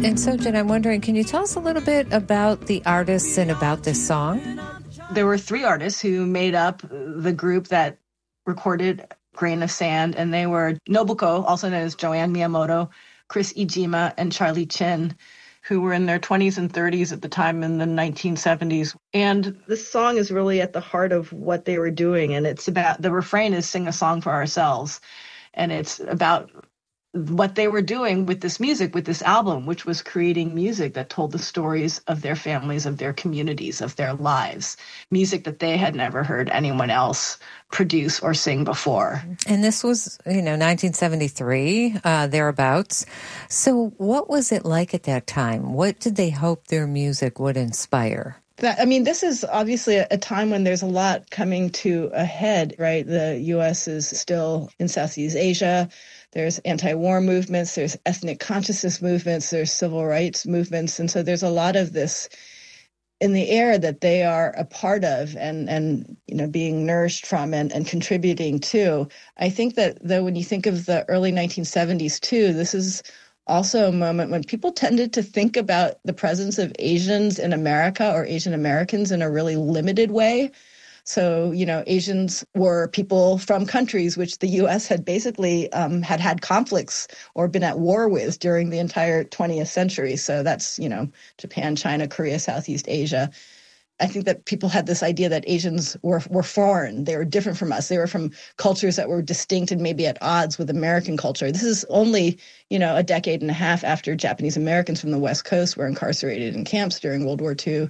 And so, Jen, I'm wondering, can you tell us a little bit about the artists and about this song? There were three artists who made up the group that recorded Grain of Sand, and they were Nobuko, also known as Joanne Miyamoto, Chris Ijima, and Charlie Chin, who were in their 20s and 30s at the time in the 1970s. And this song is really at the heart of what they were doing, and it's about, the refrain is "Sing a Song for Ourselves," and it's about what they were doing with this music, with this album, which was creating music that told the stories of their families, of their communities, of their lives, music that they had never heard anyone else produce or sing before. And this was, 1973, thereabouts. So what was it like at that time? What did they hope their music would inspire? This is obviously a time when there's a lot coming to a head, right? The U.S. is still in Southeast Asia. There's anti-war movements, there's ethnic consciousness movements, there's civil rights movements. And so there's a lot of this in the air that they are a part of and being nourished from and contributing to. I think that, though, when you think of the early 1970s, too, this is also a moment when people tended to think about the presence of Asians in America or Asian Americans in a really limited way. So, Asians were people from countries which the U.S. had basically had conflicts or been at war with during the entire 20th century. So that's, Japan, China, Korea, Southeast Asia. I think that people had this idea that Asians were foreign. They were different from us. They were from cultures that were distinct and maybe at odds with American culture. This is only, a decade and a half after Japanese Americans from the West Coast were incarcerated in camps during World War II.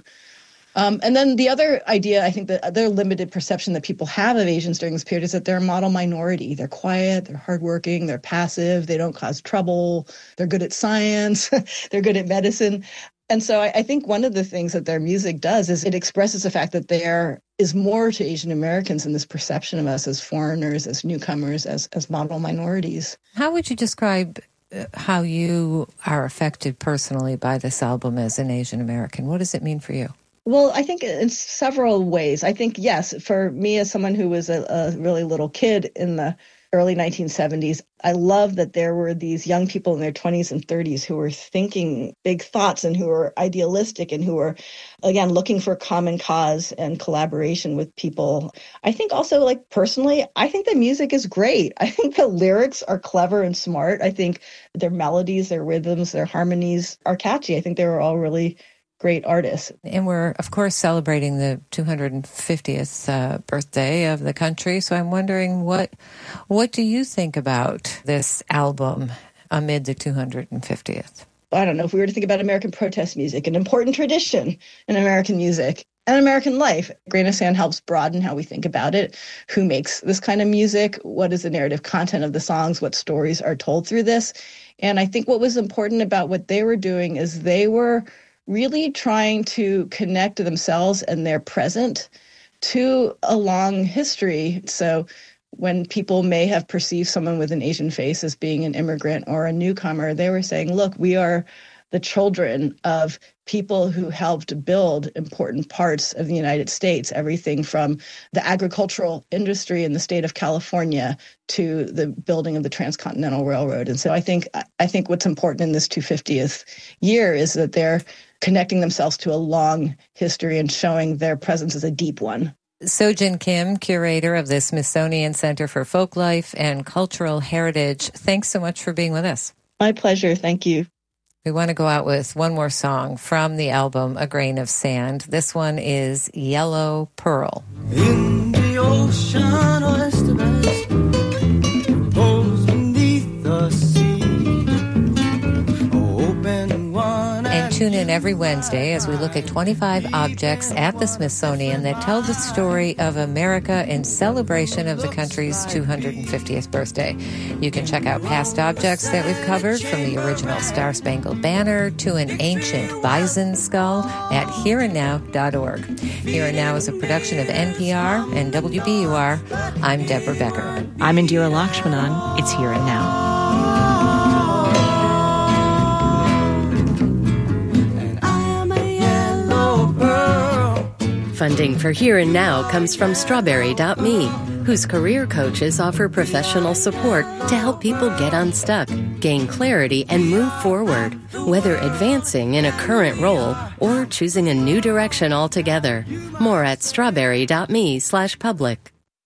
And then the other idea, I think the other limited perception that people have of Asians during this period is that they're a model minority. They're quiet, they're hardworking, they're passive, they don't cause trouble, they're good at science, they're good at medicine. And so I think one of the things that their music does is it expresses the fact that there is more to Asian Americans in this perception of us as foreigners, as newcomers, as model minorities. How would you describe how you are affected personally by this album as an Asian American? What does it mean for you? Well, I think in several ways. I think, yes, for me as someone who was a really little kid in the early 1970s, I love that there were these young people in their 20s and 30s who were thinking big thoughts and who were idealistic and who were, again, looking for common cause and collaboration with people. I think also, personally, I think the music is great. I think the lyrics are clever and smart. I think their melodies, their rhythms, their harmonies are catchy. I think they were all really great artists. And we're, of course, celebrating the 250th birthday of the country. So I'm wondering, what do you think about this album amid the 250th? I don't know, if we were to think about American protest music, an important tradition in American music and American life, Grain of Sand helps broaden how we think about it. Who makes this kind of music? What is the narrative content of the songs? What stories are told through this? And I think what was important about what they were doing is they were really trying to connect themselves and their present to a long history. So when people may have perceived someone with an Asian face as being an immigrant or a newcomer, they were saying, look, we are the children of people who helped build important parts of the United States, everything from the agricultural industry in the state of California to the building of the Transcontinental Railroad. And so I think what's important in this 250th year is that they're connecting themselves to a long history and showing their presence as a deep one. Sojin Kim, curator of the Smithsonian Center for Folklife and Cultural Heritage, thanks so much for being with us. My pleasure. Thank you. We want to go out with one more song from the album A Grain of Sand. This one is Yellow Pearl. In the ocean oysters pose beneath the sea. Open one and tune in every Wednesday as we look at 25 objects at the Smithsonian that tell the story of America in celebration of the country's 250th birthday. You can check out past objects that we've covered, from the original Star-Spangled Banner to an ancient bison skull, at hereandnow.org. Here and Now is a production of NPR and WBUR. I'm Deborah Becker. I'm Indira Lakshmanan. It's Here and Now. Funding for Here and Now comes from Strawberry.me, whose career coaches offer professional support to help people get unstuck, gain clarity, and move forward, whether advancing in a current role or choosing a new direction altogether. More at strawberry.me/public.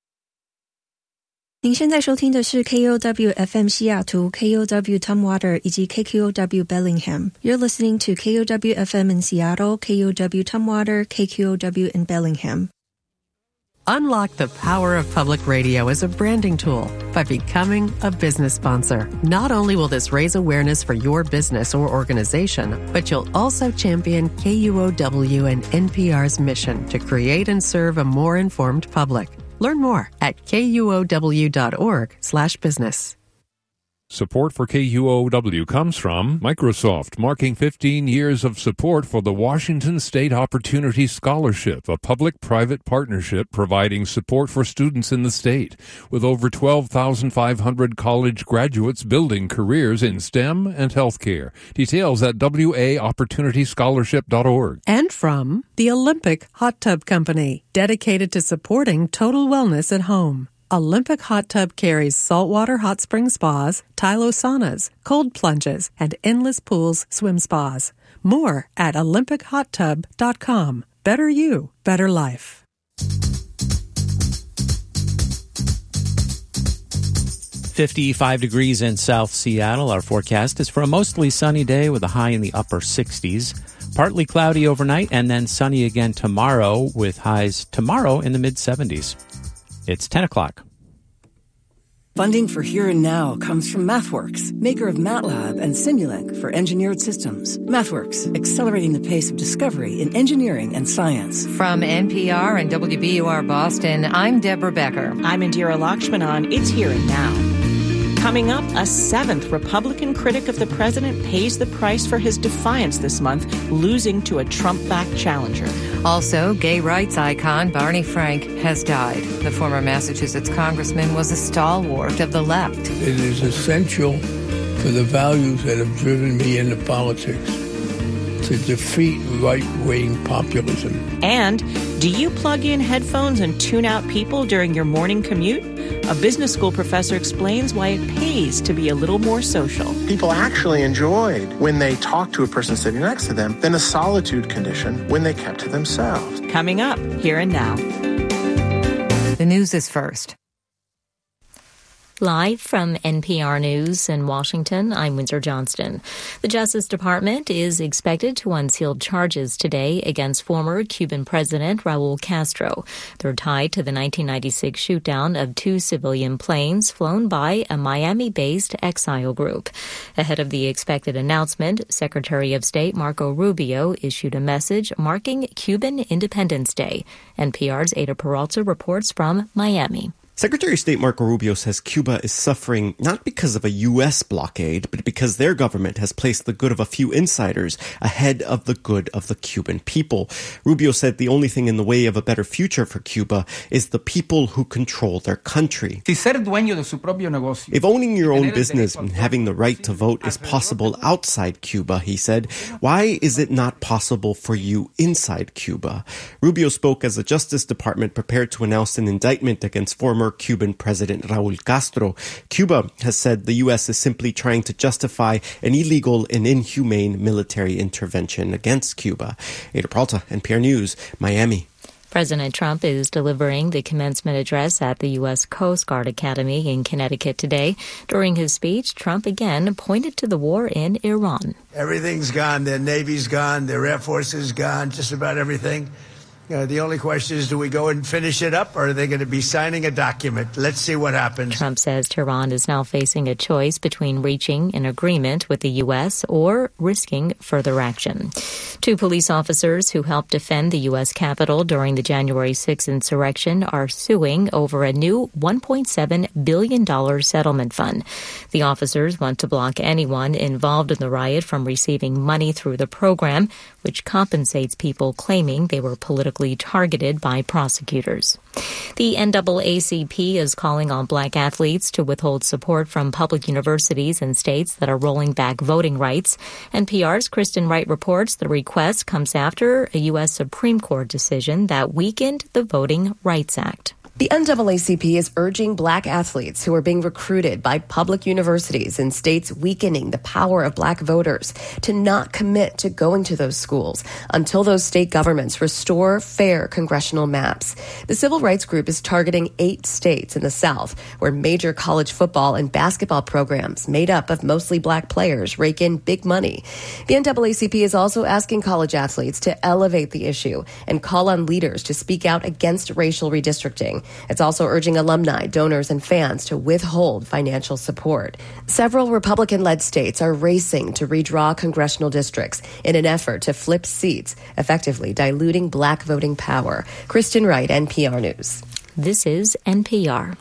您现在收听的是 KOW FM 西雅图 KOW Tumwater 以及 KQOW Bellingham. You're listening to KOW FM in Seattle, KOW Tumwater, KQOW in Bellingham. Unlock the power of public radio as a branding tool by becoming a business sponsor. Not only will this raise awareness for your business or organization, but you'll also champion KUOW and NPR's mission to create and serve a more informed public. Learn more at kuow.org/business. Support for KUOW comes from Microsoft, marking 15 years of support for the Washington State Opportunity Scholarship, a public-private partnership providing support for students in the state, with over 12,500 college graduates building careers in STEM and healthcare. Details at waopportunityscholarship.org. And from the Olympic Hot Tub Company, dedicated to supporting total wellness at home. Olympic Hot Tub carries saltwater hot spring spas, Tylo saunas, cold plunges, and endless pools swim spas. More at olympichottub.com. Better you, better life. 55 degrees in South Seattle. Our forecast is for a mostly sunny day with a high in the upper 60s. Partly cloudy overnight and then sunny again tomorrow with highs tomorrow in the mid-70s. It's 10 o'clock. Funding for Here and Now comes from MathWorks, maker of MATLAB and Simulink for engineered systems. MathWorks, accelerating the pace of discovery in engineering and science. From NPR and WBUR Boston, I'm Deborah Becker. I'm Indira Lakshmanan. It's Here and Now. Coming up, a seventh Republican critic of the president pays the price for his defiance this month, losing to a Trump-backed challenger. Also, gay rights icon Barney Frank has died. The former Massachusetts congressman was a stalwart of the left. It is essential for the values that have driven me into politics to defeat right-wing populism. And do you plug in headphones and tune out people during your morning commute? A business school professor explains why it pays to be a little more social. People actually enjoyed when they talked to a person sitting next to them than a solitude condition when they kept to themselves. Coming up, Here and Now. The news is first. Live from NPR News in Washington, I'm Windsor Johnston. The Justice Department is expected to unseal charges today against former Cuban President Raul Castro. They're tied to the 1996 shootdown of two civilian planes flown by a Miami-based exile group. Ahead of the expected announcement, Secretary of State Marco Rubio issued a message marking Cuban Independence Day. NPR's Ada Peralta reports from Miami. Secretary of State Marco Rubio says Cuba is suffering not because of a U.S. blockade, but because their government has placed the good of a few insiders ahead of the good of the Cuban people. Rubio said the only thing in the way of a better future for Cuba is the people who control their country. If owning your own business and having the right to vote is possible outside Cuba, he said, why is it not possible for you inside Cuba? Rubio spoke as the Justice Department prepared to announce an indictment against former Cuban President Raul Castro. Cuba has said the U.S. is simply trying to justify an illegal and inhumane military intervention against Cuba. Ada Peralta, NPR News, Miami. President Trump is delivering the commencement address at the U.S. Coast Guard Academy in Connecticut today. During his speech, Trump again pointed to the war in Iran. Everything's gone. Their Navy's gone. Their Air Force is gone. Just about everything. The only question is, do we go and finish it up, or are they going to be signing a document? Let's see what happens. Trump says Tehran is now facing a choice between reaching an agreement with the U.S. or risking further action. Two police officers who helped defend the U.S. Capitol during the January 6th insurrection are suing over a new $1.7 billion settlement fund. The officers want to block anyone involved in the riot from receiving money through the program, which compensates people claiming they were politically targeted by prosecutors. The NAACP is calling on black athletes to withhold support from public universities and states that are rolling back voting rights. NPR's Kristen Wright reports the request comes after a U.S. Supreme Court decision that weakened the Voting Rights Act. The NAACP is urging black athletes who are being recruited by public universities in states weakening the power of black voters to not commit to going to those schools until those state governments restore fair congressional maps. The civil rights group is targeting 8 states in the South where major college football and basketball programs made up of mostly black players rake in big money. The NAACP is also asking college athletes to elevate the issue and call on leaders to speak out against racial redistricting. It's also urging alumni, donors, and fans to withhold financial support. Several Republican-led states are racing to redraw congressional districts in an effort to flip seats, effectively diluting black voting power. Kristen Wright, NPR News. This is NPR.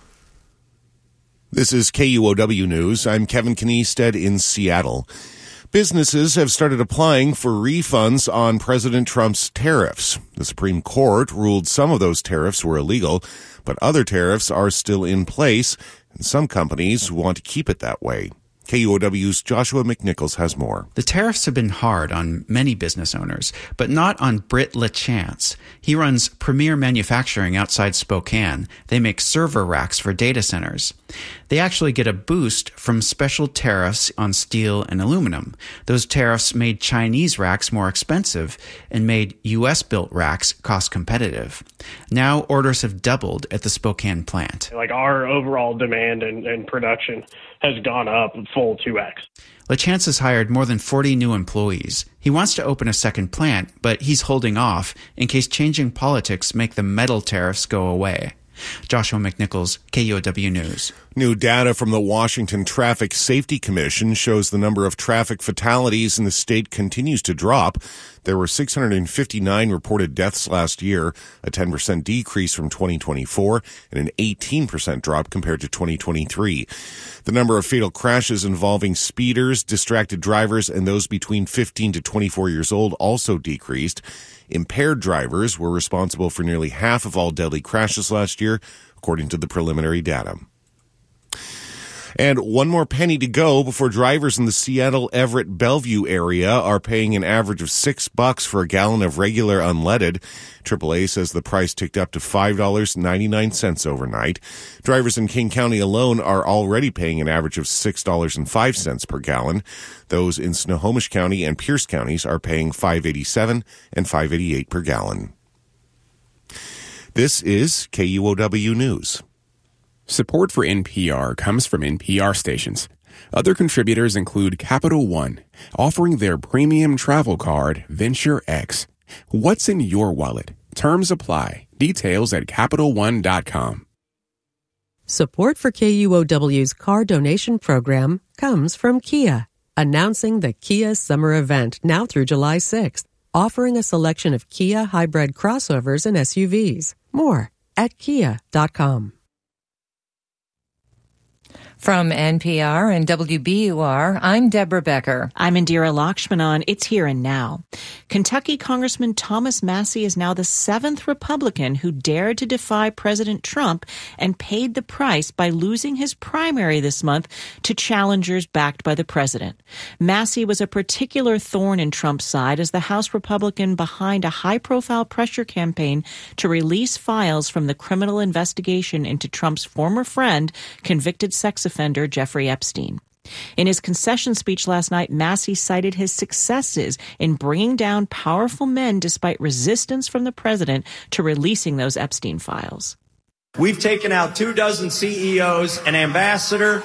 This is KUOW News. I'm Kevin Kniested in Seattle. Businesses have started applying for refunds on President Trump's tariffs. The Supreme Court ruled some of those tariffs were illegal, but other tariffs are still in place, and some companies want to keep it that way. KUOW's Joshua McNichols has more. The tariffs have been hard on many business owners, but not on Britt LaChance. He runs Premier Manufacturing outside Spokane. They make server racks for data centers. They actually get a boost from special tariffs on steel and aluminum. Those tariffs made Chinese racks more expensive and made U.S.-built racks cost competitive. Now orders have doubled at the Spokane plant. Like our overall demand and production has gone up full 2x. LaChance has hired more than 40 new employees. He wants to open a second plant, but he's holding off in case changing politics make the metal tariffs go away. Joshua McNichols, KUOW News. New data from the Washington Traffic Safety Commission shows the number of traffic fatalities in the state continues to drop. There were 659 reported deaths last year, a 10% decrease from 2024, and an 18% drop compared to 2023. The number of fatal crashes involving speeders, distracted drivers, and those between 15 to 24 years old also decreased. Impaired drivers were responsible for nearly half of all deadly crashes last year, according to the preliminary data. And one more penny to go before drivers in the Seattle, Everett, Bellevue area are paying an average of $6 for a gallon of regular unleaded. AAA says the price ticked up to $5.99 overnight. Drivers in King County alone are already paying an average of $6.05 per gallon. Those in Snohomish County and Pierce counties are paying $5.87 and $5.88 per gallon. This is KUOW News. Support for NPR comes from NPR stations. Other contributors include Capital One, offering their premium travel card, Venture X. What's in your wallet? Terms apply. Details at CapitalOne.com. Support for KUOW's car donation program comes from Kia, announcing the Kia Summer Event now through July 6th, offering a selection of Kia hybrid crossovers and SUVs. More at Kia.com. From NPR and WBUR, I'm Deborah Becker. I'm Indira Lakshmanan. It's Here and Now. Kentucky Congressman Thomas Massie is now the 7th Republican who dared to defy President Trump and paid the price by losing his primary this month to challengers backed by the president. Massie was a particular thorn in Trump's side as the House Republican behind a high-profile pressure campaign to release files from the criminal investigation into Trump's former friend, convicted sex offender Jeffrey Epstein. In his concession speech last night, Massie cited his successes in bringing down powerful men despite resistance from the president to releasing those Epstein files. We've taken out 24 CEOs, an ambassador,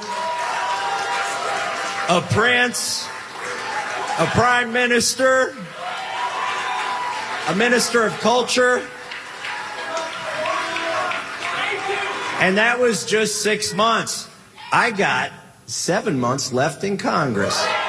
a prince, a prime minister, a minister of culture, and that was just 6 months. I got 7 months left in Congress.